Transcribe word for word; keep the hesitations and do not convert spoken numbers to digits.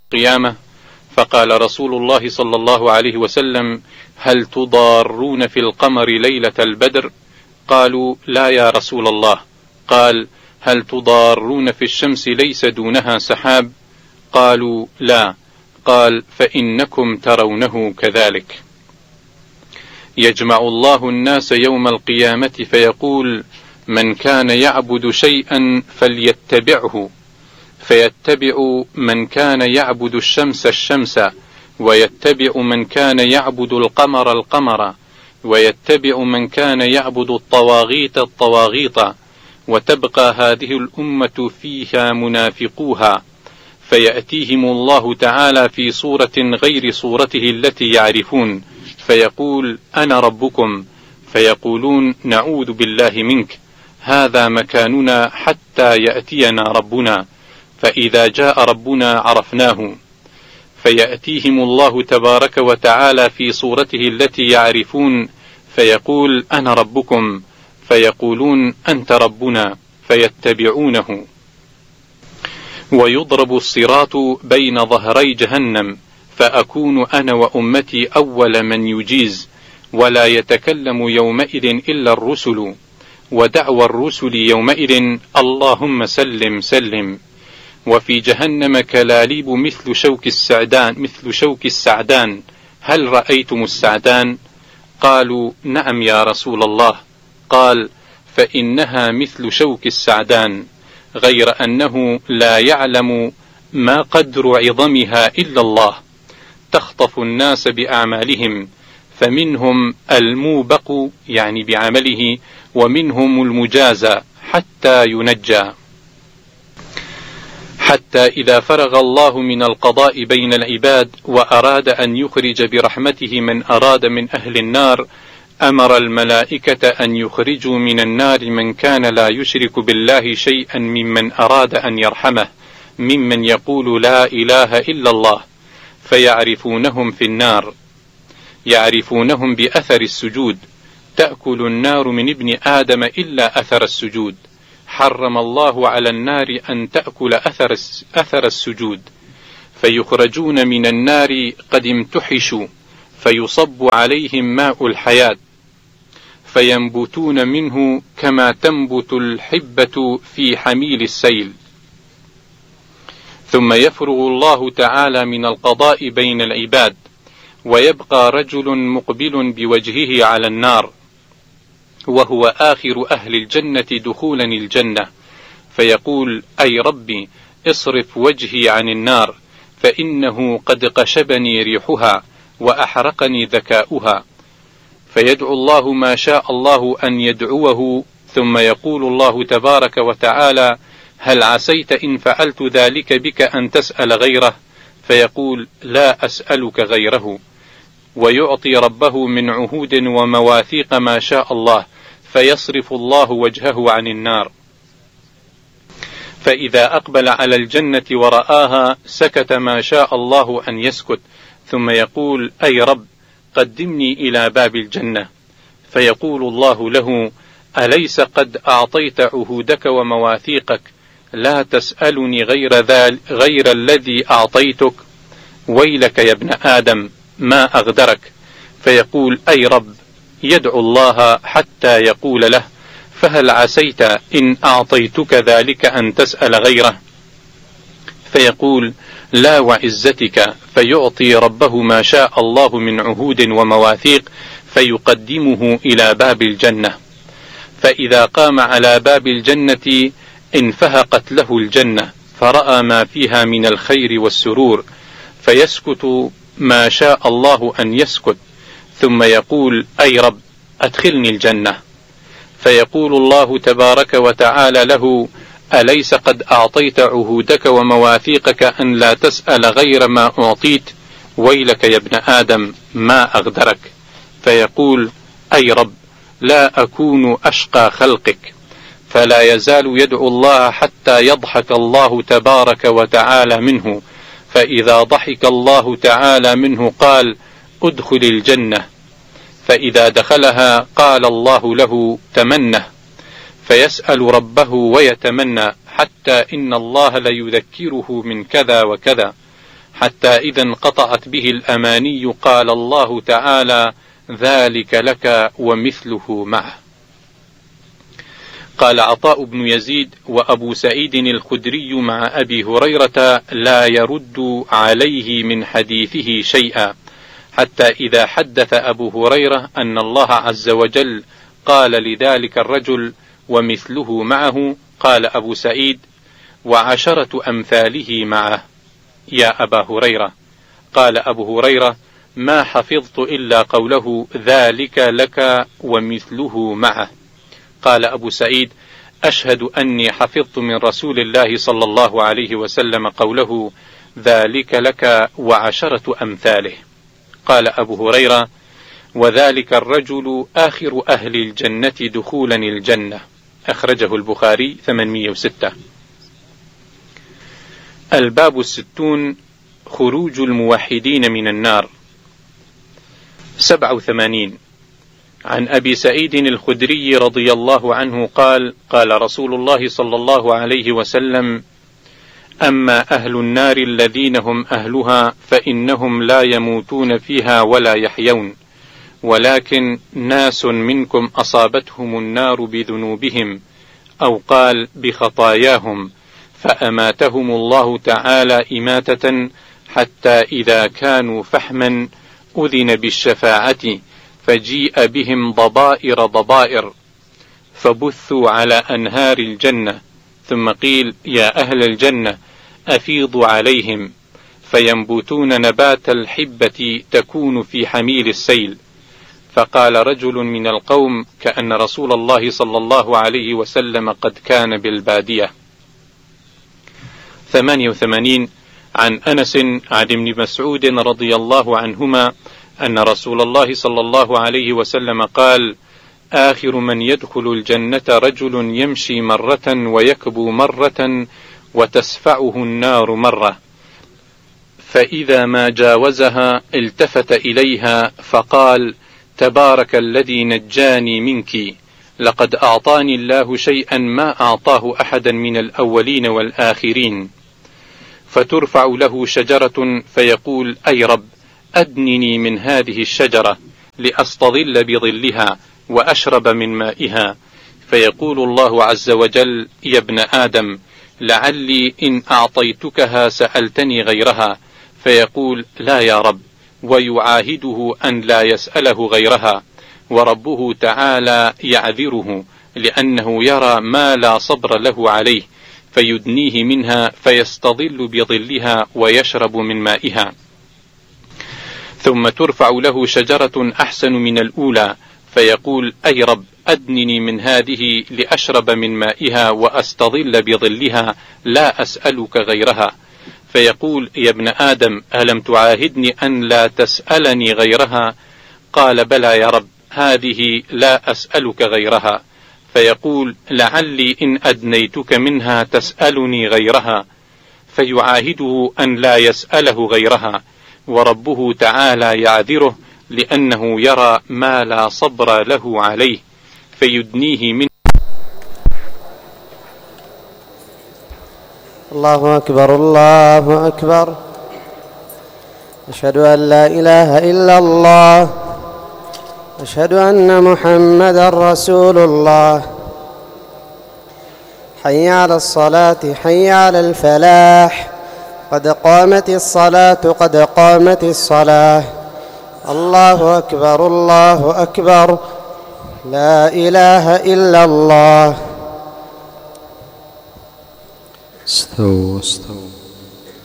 القيامة، فقال رسول الله صلى الله عليه وسلم: هل تضارون في القمر ليلة البدر؟ قالوا: لا يا رسول الله. قال: هل تضارون في الشمس ليس دونها سحاب؟ قالوا: لا. قال: فإنكم ترونه كذلك. يجمع الله الناس يوم القيامة فيقول: من كان يعبد شيئا فليتبعه، فيتبع من كان يعبد الشمس الشمس، ويتبع من كان يعبد القمر القمر، ويتبع من كان يعبد الطواغيت الطواغيط، وتبقى هذه الأمة فيها منافقوها، فيأتيهم الله تعالى في صورة غير صورته التي يعرفون، فيقول: أنا ربكم، فيقولون: نعوذ بالله منك، هذا مكاننا حتى يأتينا ربنا، فإذا جاء ربنا عرفناه، فيأتيهم الله تبارك وتعالى في صورته التي يعرفون، فيقول: أنا ربكم، فيقولون: أنت ربنا، فيتبعونه. ويضرب الصراط بين ظهري جهنم، فأكون أنا وأمتي أول من يجيز، ولا يتكلم يومئذ إلا الرسل، ودعوى الرسل يومئذ: اللهم سلم سلم. وفي جهنم كلاليب مثل شوك السعدان مثل شوك السعدان، هل رأيتم السعدان؟ قالوا: نعم يا رسول الله. قال: فإنها مثل شوك السعدان، غير أنه لا يعلم ما قدر عظمها إلا الله، تخطف الناس بأعمالهم، فمنهم الموبق يعني بعمله، ومنهم المجازى حتى ينجى، حتى إذا فرغ الله من القضاء بين العباد وأراد أن يخرج برحمته من أراد من أهل النار، أمر الملائكة أن يخرجوا من النار من كان لا يشرك بالله شيئا ممن أراد أن يرحمه، ممن يقول لا إله إلا الله، فيعرفونهم في النار، يعرفونهم بأثر السجود، تأكل النار من ابن آدم إلا أثر السجود، حرم الله على النار أن تأكل أثر, أثر السجود، فيخرجون من النار قد امتحشوا، فيصب عليهم ماء الحياة، فينبتون منه كما تنبت الحبة في حميل السيل، ثم يفرغ الله تعالى من القضاء بين العباد، ويبقى رجل مقبل بوجهه على النار، وهو آخر أهل الجنة دخولا الجنة، فيقول: أي ربي اصرف وجهي عن النار، فإنه قد قشبني ريحها وأحرقني ذكاؤها، فيدعو الله ما شاء الله أن يدعوه، ثم يقول الله تبارك وتعالى: هل عسيت إن فعلت ذلك بك أن تسأل غيره؟ فيقول: لا أسألك غيره، ويعطي ربه من عهود ومواثيق ما شاء الله، فيصرف الله وجهه عن النار، فإذا أقبل على الجنة ورآها سكت ما شاء الله أن يسكت، ثم يقول: أي رب قدمني إلى باب الجنة، فيقول الله له: أليس قد أعطيت عهودك ومواثيقك؟ لا تسألني غير, ذال غير الذي أعطيتك، ويلك يا ابن آدم ما أغدرك. فيقول: أي رب، يدعو الله حتى يقول له: فهل عسيت إن أعطيتك ذلك أن تسأل غيره؟ فيقول: لا وعزتك، فيعطي ربه ما شاء الله من عهود ومواثيق، فيقدمه إلى باب الجنة، فإذا قام على باب الجنة انفهقت له الجنة، فرأى ما فيها من الخير والسرور، فيسكت ما شاء الله أن يسكت، ثم يقول: أي رب أدخلني الجنة، فيقول الله تبارك وتعالى له: أليس قد أعطيت عهودك ومواثيقك أن لا تسأل غير ما أعطيت؟ ويلك يا ابن آدم ما أغدرك. فيقول: أي رب لا أكون أشقى خلقك، فلا يزال يدعو الله حتى يضحك الله تبارك وتعالى منه، فإذا ضحك الله تعالى منه قال: ادخل الجنة، فإذا دخلها قال الله له: تمنه، فيسأل ربه ويتمنى، حتى إن الله ليذكره من كذا وكذا، حتى إذا انقطعت به الأماني قال الله تعالى: ذلك لك ومثله معه. قال عطاء بن يزيد: وأبو سعيد الخدري مع أبي هريرة لا يرد عليه من حديثه شيئا، حتى إذا حدث أبو هريرة أن الله عز وجل قال لذلك الرجل: ومثله معه، قال أبو سعيد: وعشرة أمثاله معه يا أبا هريرة. قال أبو هريرة: ما حفظت إلا قوله ذلك لك ومثله معه. قال أبو سعيد: أشهد أني حفظت من رسول الله صلى الله عليه وسلم قوله ذلك لك وعشرة أمثاله. قال أبو هريرة: وذلك الرجل آخر أهل الجنة دخولا الجنة. أخرجه البخاري ثمانمائة وستة. الباب الستون: خروج الموحدين من النار. سبعة وثمانين. عن أبي سعيد الخدري رضي الله عنه قال: قال رسول الله صلى الله عليه وسلم: أما أهل النار الذين هم أهلها فإنهم لا يموتون فيها ولا يحيون، ولكن ناس منكم أصابتهم النار بذنوبهم، أو قال بخطاياهم، فأماتهم الله تعالى إماتة حتى إذا كانوا فحما أذن بالشفاعة، فجيء بهم ضبائر ضبائر فبثوا على أنهار الجنة، ثم قيل: يا أهل الجنة أفيضوا عليهم، فينبتون نبات الحبة تكون في حميل السيل. فقال رجل من القوم: كأن رسول الله صلى الله عليه وسلم قد كان بالبادية. ثمانية وثمانين. عن أنس عن ابن مسعود رضي الله عنهما أن رسول الله صلى الله عليه وسلم قال: آخر من يدخل الجنة رجل يمشي مرة ويكبو مرة وتسفعه النار مرة، فإذا ما جاوزها التفت إليها فقال: تبارك الذي نجاني منك، لقد أعطاني الله شيئا ما أعطاه أحدا من الأولين والآخرين. فترفع له شجرة فيقول: أي رب أدنني من هذه الشجرة لأستظل بظلها وأشرب من مائها. فيقول الله عز وجل: يا ابن آدم لعلي إن أعطيتكها سألتني غيرها. فيقول: لا يا رب، ويعاهده أن لا يسأله غيرها، وربه تعالى يعذره لأنه يرى ما لا صبر له عليه، فيدنيه منها فيستظل بظلها ويشرب من مائها. ثم ترفع له شجرة أحسن من الأولى فيقول: أي رب أدنني من هذه لأشرب من مائها وأستظل بظلها، لا أسألك غيرها. فيقول: يا ابن آدم ألم تعاهدني أن لا تسألني غيرها؟ قال: بلى يا رب، هذه لا أسألك غيرها. فيقول: لعلي إن أدنيتك منها تسألني غيرها. فيعاهده أن لا يسأله غيرها، وربه تعالى يعذره لأنه يرى ما لا صبر له عليه، فيدنيه منه. الله أكبر الله أكبر، أشهد أن لا إله إلا الله، أشهد أن محمدا رسول الله. حي على الصلاة حي على الفلاح، قد قامت الصلاة قد قامت الصلاة. الله أكبر الله أكبر، لا إله إلا الله. استووا استووا.